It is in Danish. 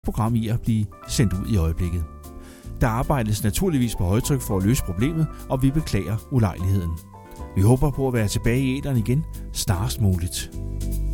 program i at blive sendt ud i øjeblikket. Der arbejdes naturligvis på højtryk for at løse problemet, og vi beklager ulejligheden. Vi håber på at være tilbage i æteren igen snarest muligt.